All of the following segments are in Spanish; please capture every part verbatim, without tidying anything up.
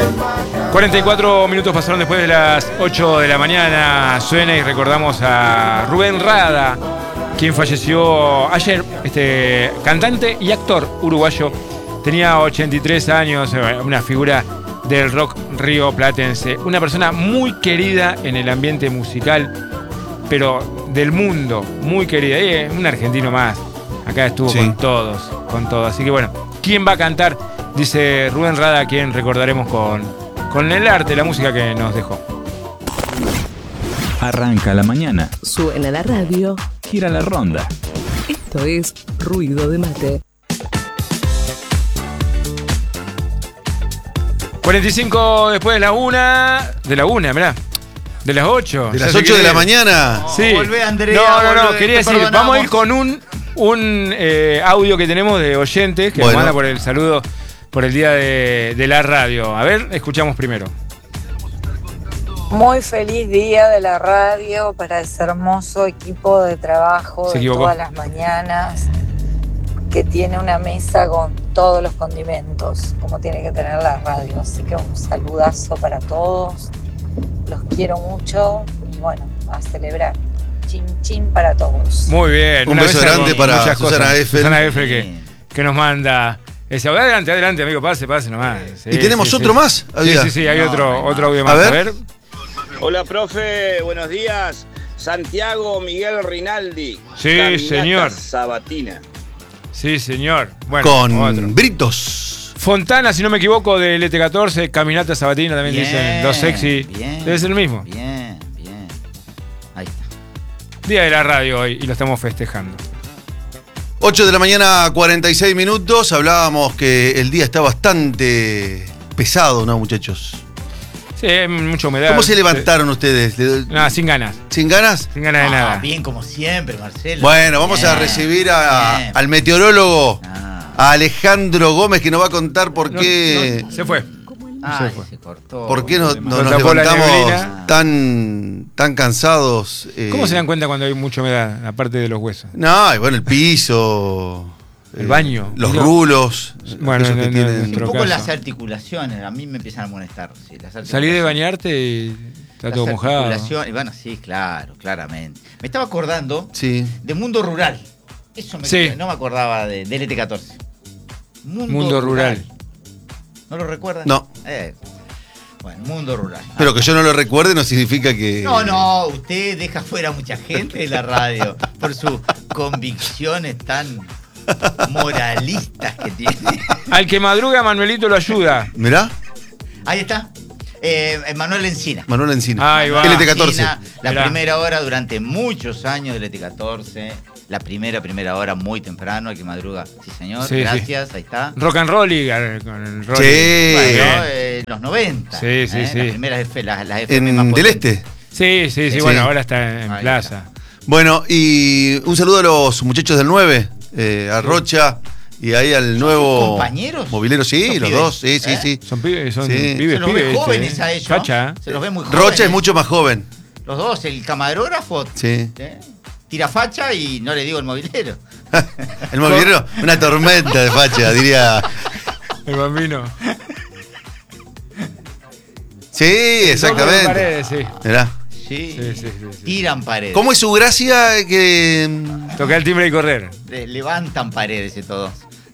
cuarenta y cuatro minutos pasaron después de las ocho de la mañana. Suena y recordamos a Rubén Rada, quien falleció ayer, este cantante y actor uruguayo. Tenía ochenta y tres años, una figura del rock rioplatense. Una persona muy querida en el ambiente musical, pero del mundo, muy querida. Y un argentino más. Acá estuvo sí. con todos, con todos. Así que bueno, ¿quién va a cantar? Dice Rubén Rada, a quien recordaremos con, con el arte, la música que nos dejó. Arranca la mañana. Suena la radio. Gira la ronda. Esto es Ruido de Mate. cuarenta y cinco después de la una. De la una, mirá. De las ocho. De las ocho de la mañana. Sí. Oh, volvé, Andrea, no, no, no. volvé, Quería decir, perdonamos. vamos a ir con un, un eh, audio que tenemos de oyentes que bueno. nos manda por el saludo por el día de, de la radio. A ver, escuchamos primero. Muy feliz día de la radio para ese hermoso equipo de trabajo Se de equivocó. todas las mañanas, que tiene una mesa con todos los condimentos, como tiene que tener la radio. Así que un saludazo para todos, los quiero mucho y bueno, a celebrar. Chin chin para todos. Muy bien. Un una beso mesa grande con para muchas Susana cosas. Eiffel. Susana Eiffel que, que nos manda ese audio. Adelante, adelante, amigo, pase, pase nomás. Sí, ¿Y tenemos sí, otro sí. más? Sí, Había. sí, sí, hay No, otro, no hay otro audio más. más. A A ver. ver. Hola, profe, buenos días. Santiago Miguel Rinaldi. Sí, Caminata señor. Sabatina. Sí, señor. Bueno, Con otro. Britos. Fontana, si no me equivoco, de L T catorce, Caminata Sabatina también Bien, dicen. Los sexy. bien, Debe ser el mismo. Bien, bien. Ahí está. Día de la radio hoy y lo estamos festejando. ocho de la mañana, cuarenta y seis minutos. Hablábamos que el día está bastante pesado, ¿no, muchachos? Sí, hay mucha humedad. ¿Cómo se levantaron ustedes? ¿Le- Nada, sin ganas. ¿Sin ganas? Sin ganas de Ah, nada. bien como siempre, Marcelo. Bueno, vamos Bien, a recibir a- bien. al meteorólogo, Ah, a Alejandro Gómez, que nos va a contar por No, qué, no, se fue. ah, se fue. se cortó. por qué nos, nos- Nos nos tapó la levantamos neblina. tan, tan cansados. eh. ¿Cómo se dan cuenta cuando hay mucha humedad, aparte de los huesos? No, y bueno, el piso. El eh, baño. Los No. Bueno, Bueno, aquellos no, que no, tienen. Un nuestro poco caso. las articulaciones, a mí me empiezan a molestar. Sí, las Salí de articulaciones. bañarte y está Las todo mojado. articulaciones, y bueno, sí, claro, claramente. Me estaba acordando Sí. de Mundo Rural. Eso me Sí. no me acordaba de, de L T catorce. Mundo, Mundo Rural. ¿No lo recuerdas? No. Eh, bueno, Mundo Rural. Pero que yo no lo recuerde no significa que. No, no, usted deja fuera a mucha gente de la radio por sus convicciones tan moralistas que tiene. Al que madruga, Manuelito lo ayuda. Mirá, Ahí está. Eh, Manuel Encina. Manuel Encina. Ahí va. L T catorce. Encina, la Mirá. primera hora durante muchos años de L T catorce. La primera, primera hora muy temprano, al que madruga. Sí, señor. Sí, Gracias, ahí está. Rock and roll y eh, con el roll. Sí. Bueno, Bien. eh, los noventa. Sí, sí, eh, sí. Las primeras F, las, las F M más En Del potentes. Este. Sí, sí, sí, Sí. bueno, ahora está en Ahí plaza. Bueno, y un saludo a los muchachos del nueve, eh, a Rocha y ahí al nuevo. compañeros? Movilero, sí, ¿Son los pibes? dos, sí, sí, ¿Eh? sí. Son pibes, son Sí. pibes, Se los ve pibes. jóvenes eh. a ellos. Cacha. Se los ve muy jóvenes. Rocha es mucho más joven. Los dos, el camarógrafo. Sí. ¿eh? Tira facha y no le digo el movilero. El movilero, una tormenta de facha, diría. El bambino. Sí, exactamente. Paredes, sí. Mirá. Sí. Sí, sí, sí, sí. Tiran paredes. ¿Cómo es su gracia que. Tocar el timbre y correr. Le- levantan paredes y todo.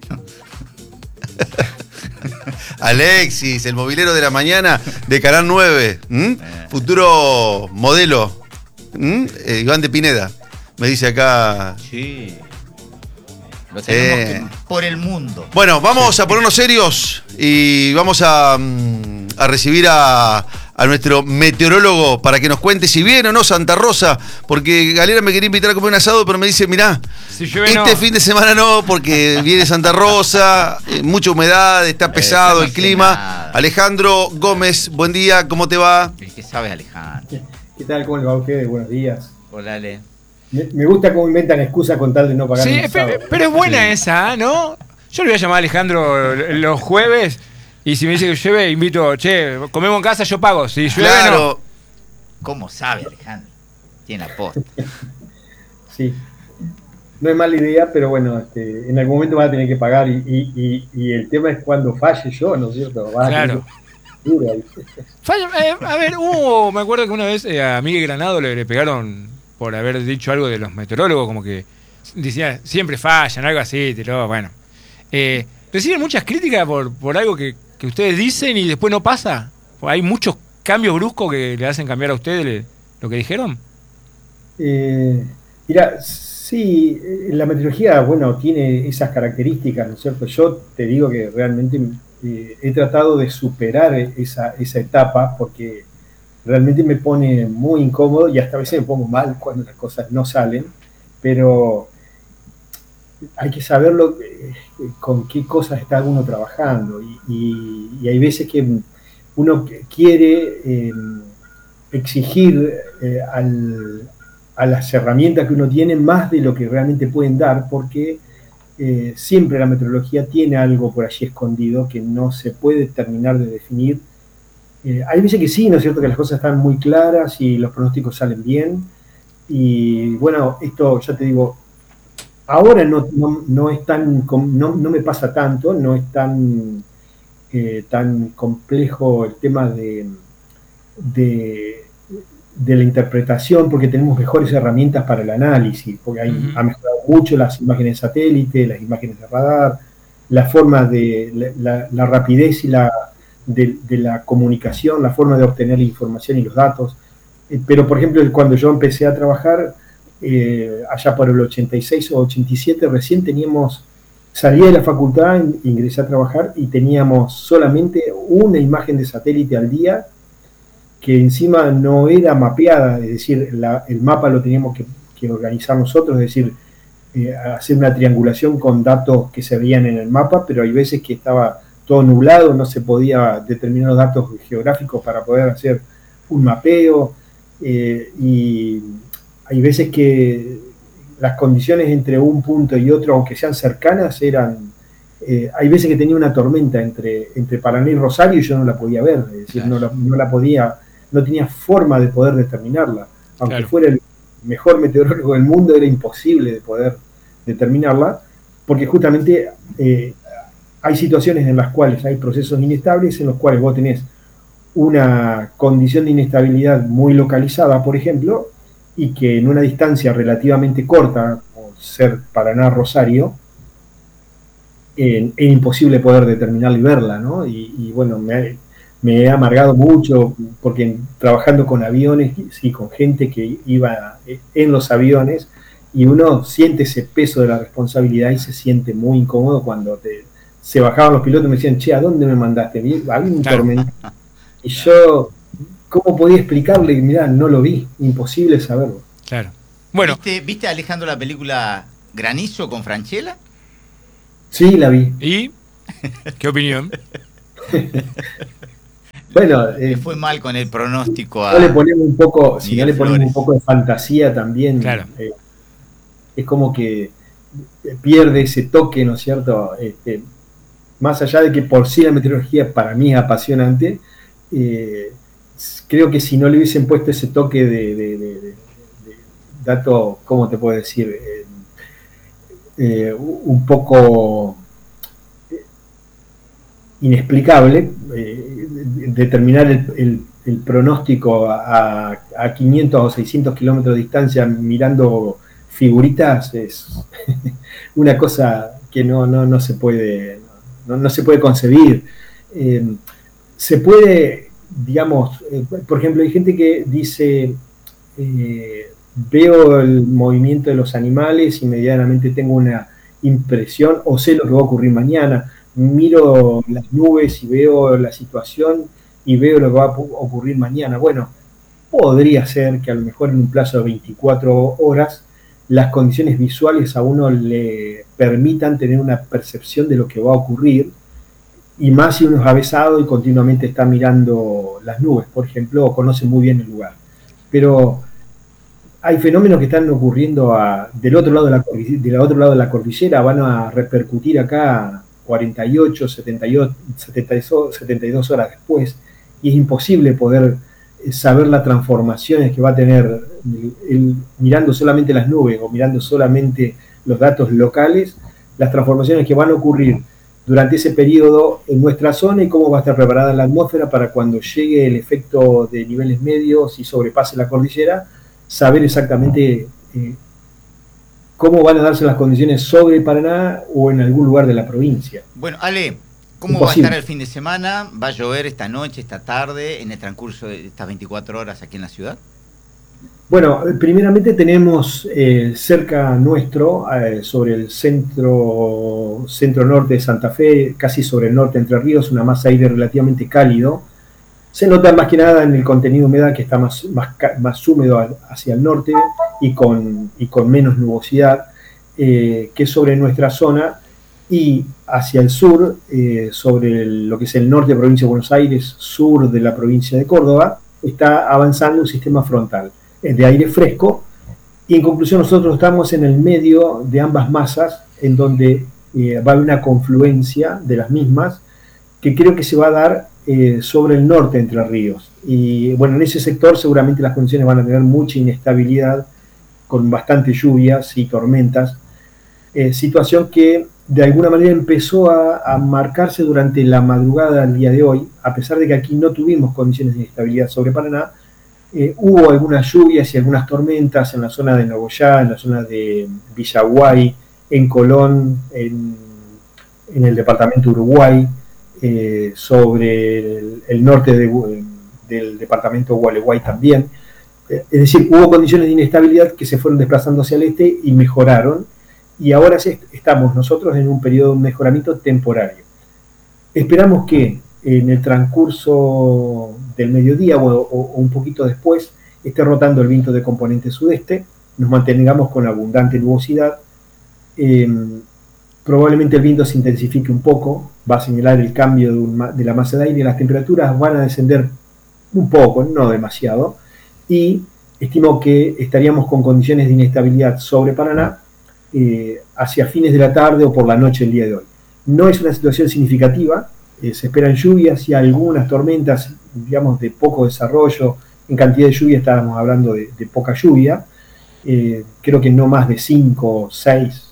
Alexis, el movilero de la mañana de Canal nueve, ¿m? Futuro modelo, ¿m? Eh, Iván de Pineda, me dice acá. Sí. Lo tenemos Eh. que- por el mundo. Bueno, vamos a ponernos serios y vamos a, mm, a recibir a, a nuestro meteorólogo para que nos cuente si viene o no Santa Rosa, porque Galera me quería invitar a comer un asado, pero me dice, mirá, Si llueve, este no. fin de semana no, porque viene Santa Rosa, eh, mucha humedad, está pesado no el sé clima. nada. Alejandro Gómez, buen día, ¿cómo te va? El que sabe es Alejandro. ¿Qué tal? ¿Cómo le va a ustedes? Buenos días. Hola, Ale. Me, me gusta cómo inventan excusas con tal de no pagar Sí, un asado. pe- pero es buena esa, ¿no? Yo le voy a llamar a Alejandro los jueves y si me dice que llueve, invito, che, comemos en casa, yo pago. Si llueve, Claro, ¿Cómo sabe Alejandro? Tiene la posta. Sí. No es mala idea, pero bueno, este, en algún momento vas a tener que pagar y, y, y, y el tema es cuando falle yo, ¿no es cierto? Vas a Claro. tener que dura. Falla- eh, a ver, hubo, me acuerdo que una vez eh, a Miguel Granado le, le pegaron por haber dicho algo de los meteorólogos, como que decía, siempre fallan, algo así, pero bueno. Eh, ¿Reciben muchas críticas por, por algo que, que ustedes dicen y después no pasa? ¿Hay muchos cambios bruscos que le hacen cambiar a ustedes le- lo que dijeron? Eh, mira, sí, eh, la meteorología, bueno, tiene esas características, ¿no es cierto? Yo te digo que realmente eh, he tratado de superar esa, esa etapa porque realmente me pone muy incómodo y hasta a veces me pongo mal cuando las cosas no salen, pero hay que saberlo eh, con qué cosas está uno trabajando y, y- y hay veces que uno quiere eh, exigir eh, al, a las herramientas que uno tiene más de lo que realmente pueden dar, porque eh, siempre la meteorología tiene algo por allí escondido que no se puede terminar de definir. Eh, hay veces que sí, ¿no es cierto?, que las cosas están muy claras y los pronósticos salen bien. Y bueno, esto ya te digo, ahora no, no, no es tan, com- no, no me pasa tanto, no es tan, eh, tan complejo el tema de, de, de la interpretación, porque tenemos mejores herramientas para el análisis, porque hay, Ujú. ha mejorado mucho las imágenes de satélite, las imágenes de radar, la forma de, la, la- la rapidez y la, de, de la comunicación, la forma de obtener la información y los datos. Eh, pero, por ejemplo, cuando yo empecé a trabajar, eh, allá por el ochenta y seis o ochenta y siete, recién teníamos, salí de la facultad, in- ingresé a trabajar y teníamos solamente una imagen de satélite al día que encima no era mapeada, es decir, la- el mapa lo teníamos que, que organizar nosotros, es decir, eh, hacer una triangulación con datos que se veían en el mapa, pero hay veces que estaba todo nublado, no se podía determinar los datos geográficos para poder hacer un mapeo, eh, y hay veces que las condiciones entre un punto y otro, aunque sean cercanas, eran... eh, hay veces que tenía una tormenta entre, entre Paraná y Rosario y yo no la podía ver, es decir, Claro. no, la, no la podía, no tenía forma de poder determinarla. Aunque Claro. fuera el mejor meteorólogo del mundo, era imposible de poder determinarla, porque justamente eh, hay situaciones en las cuales hay procesos inestables, en los cuales vos tenés una condición de inestabilidad muy localizada, por ejemplo, y que en una distancia relativamente corta, como ser Paraná-Rosario, eh, es imposible poder determinarla y verla, ¿no? Y, y bueno, me, ha- me he amargado mucho porque trabajando con aviones y con gente que iba en los aviones, y uno siente ese peso de la responsabilidad y se siente muy incómodo cuando te, se bajaban los pilotos y me decían, che, ¿a dónde me mandaste? Había un Claro. tormento. Y yo, ¿cómo podía explicarle? Mirá, no lo vi, imposible saberlo. Claro. Bueno, ¿Viste, ¿Viste, Alejandro, la película Granizo con Franchella? Sí, la vi. ¿y qué opinión? Bueno, Le eh, fue mal con el pronóstico a... no le ponemos un poco, si no Miguel le ponemos Flores. un poco de fantasía también, Claro. eh, es como que pierde ese toque, ¿no es cierto? Este, más allá de que por sí la meteorología para mí es apasionante, eh, creo que si no le hubiesen puesto ese toque de, de, de, de- de dato, ¿cómo te puedo decir? Eh, eh, un poco inexplicable, eh, determinar el, el- el pronóstico a, a quinientos o seiscientos kilómetros de distancia mirando figuritas es una cosa que no, no, no se puede no, no se puede concebir. Eh, se puede, digamos, eh, por ejemplo, hay gente que dice, eh, veo el movimiento de los animales y medianamente tengo una impresión o sé lo que va a ocurrir mañana, miro las nubes y veo la situación y veo lo que va a ocurrir mañana. Bueno, podría ser que a lo mejor en un plazo de veinticuatro horas las condiciones visuales a uno le permitan tener una percepción de lo que va a ocurrir, y más si uno es avesado y continuamente está mirando las nubes, por ejemplo, o conoce muy bien el lugar. Pero hay fenómenos que están ocurriendo a, del, otro lado de, la, del otro lado de la cordillera, van a repercutir acá cuarenta y ocho, setenta y dos, setenta y dos horas después, y es imposible poder saber las transformaciones que va a tener el, el, mirando solamente las nubes o mirando solamente los datos locales, las transformaciones que van a ocurrir durante ese periodo en nuestra zona y cómo va a estar preparada la atmósfera para cuando llegue el efecto de niveles medios y sobrepase la cordillera, saber exactamente eh, cómo van a darse las condiciones sobre Paraná o en algún lugar de la provincia. Bueno, Ale, ¿cómo Imposible. va a estar el fin de semana? ¿Va a llover esta noche, esta tarde, en el transcurso de estas veinticuatro horas aquí en la ciudad? Bueno, primeramente tenemos eh, cerca nuestro, eh, sobre el centro, centro norte de Santa Fe, casi sobre el norte de Entre Ríos, una masa de aire relativamente cálido. Se nota más que nada en el contenido de humedad que está más, más, más húmedo hacia el norte y con, y con menos nubosidad eh, que sobre nuestra zona, y hacia el sur, eh, sobre el, lo que es el norte de la provincia de Buenos Aires, sur de la provincia de Córdoba, está avanzando un sistema frontal de aire fresco, y en conclusión nosotros estamos en el medio de ambas masas, en donde eh, va a haber una confluencia de las mismas, que creo que se va a dar eh, sobre el norte de Entre Ríos. Y bueno, en ese sector seguramente las condiciones van a tener mucha inestabilidad, con bastantes lluvias y tormentas, eh, situación que de alguna manera empezó a, a marcarse durante la madrugada del día de hoy, a pesar de que aquí no tuvimos condiciones de inestabilidad sobre Paraná. Eh, hubo algunas lluvias y algunas tormentas en la zona de Nogoyá, en la zona de Villaguay, en Colón, en, en el departamento Uruguay, eh, sobre el, el norte de, del departamento Gualeguay también. Eh, es decir, hubo condiciones de inestabilidad que se fueron desplazando hacia el este y mejoraron, y ahora sí estamos nosotros en un periodo de mejoramiento temporario. Esperamos que en el transcurso del mediodía o, o, o un poquito después esté rotando el viento de componente sudeste, nos mantengamos con abundante nubosidad, eh, probablemente el viento se intensifique un poco, va a señalar el cambio de, un, de la masa de aire, las temperaturas van a descender un poco, no demasiado, y estimo que estaríamos con condiciones de inestabilidad sobre Paraná eh, hacia fines de la tarde o por la noche el día de hoy. No es una situación significativa. Eh, se esperan lluvias y algunas tormentas, digamos, de poco desarrollo. En cantidad de lluvia estábamos hablando de, de poca lluvia, eh, creo que no más de cinco, seis,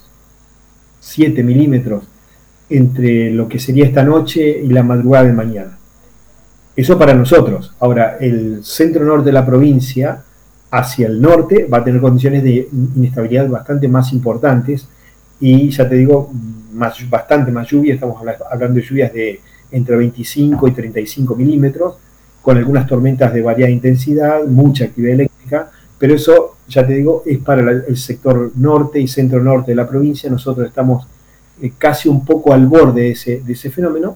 siete milímetros entre lo que sería esta noche y la madrugada de mañana. Eso para nosotros. Ahora, el centro norte de la provincia, hacia el norte, va a tener condiciones de inestabilidad bastante más importantes, y ya te digo, más, bastante más lluvia. Estamos hablando de lluvias de entre veinticinco y treinta y cinco milímetros, con algunas tormentas de variada intensidad, mucha actividad eléctrica, pero eso, ya te digo, es para el sector norte y centro norte de la provincia. Nosotros estamos eh, casi un poco al borde de ese, de ese fenómeno.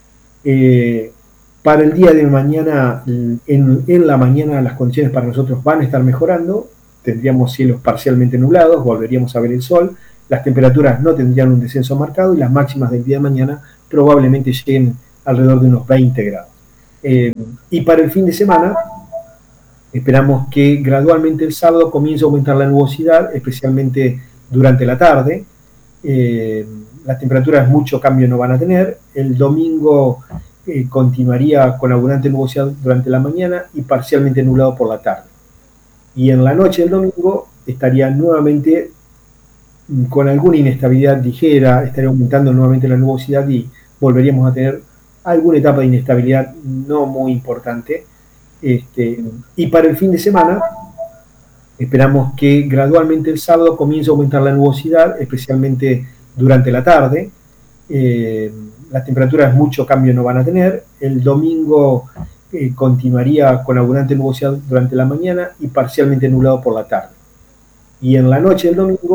Eh, para el día de mañana, en, en la mañana las condiciones para nosotros van a estar mejorando, tendríamos cielos parcialmente nublados, volveríamos a ver el sol, las temperaturas no tendrían un descenso marcado y las máximas del día de mañana probablemente lleguen alrededor de unos veinte grados. Eh, y para el fin de semana esperamos que gradualmente el sábado comience a aumentar la nubosidad, especialmente durante la tarde. Eh, las temperaturas mucho cambio no van a tener. El domingo eh, continuaría con abundante nubosidad durante la mañana y parcialmente nublado por la tarde. Y en la noche del domingo estaría nuevamente con alguna inestabilidad ligera, estaría aumentando nuevamente la nubosidad y volveríamos a tener alguna etapa de inestabilidad no muy importante. Este, y para el fin de semana esperamos que gradualmente el sábado comience a aumentar la nubosidad, especialmente durante la tarde. Eh, las temperaturas mucho cambio no van a tener. El domingo eh, continuaría con abundante nubosidad durante la mañana y parcialmente nublado por la tarde. Y en la noche del domingo